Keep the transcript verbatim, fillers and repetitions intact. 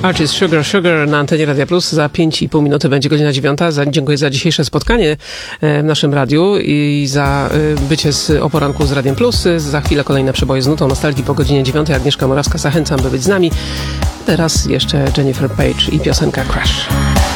Archie's Sugar Sugar na antenie Radia Plus. Za pięć i pół minuty będzie godzina dziewiąta. Za, dziękuję za dzisiejsze spotkanie w naszym radiu i za bycie z o poranku z Radiem Plus. Za chwilę kolejne przeboje z nutą nostalgii po godzinie dziewiątej. Agnieszka Morawska, zachęcam, by być z nami. Teraz jeszcze Jennifer Page i piosenka Crash.